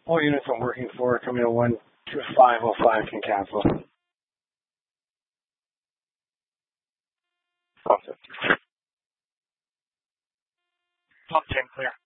All units I'm working for coming to 12505 can cancel. Awesome. Pump 10 clear.